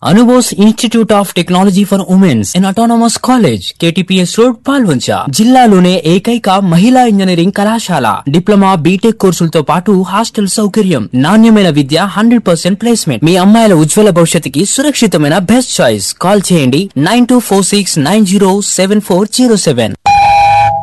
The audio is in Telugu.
Anubose institute of technology for women's in autonomous college, KTPS road, Palvancha. జిల్లాలోనే ఏకైక మహిళా ఇంజనీరింగ్ కళాశాల. డిప్లొమా, బీటెక్ కోర్సులతో పాటు హాస్టల్ సౌకర్యం, నాణ్యమైన విద్య, 100% ప్లేస్మెంట్. మీ అమ్మాయిల ఉజ్వల భవిష్యత్తుకి సురక్షితమైన బెస్ట్ చాయిస్. కాల్ చేయండి 9246907407.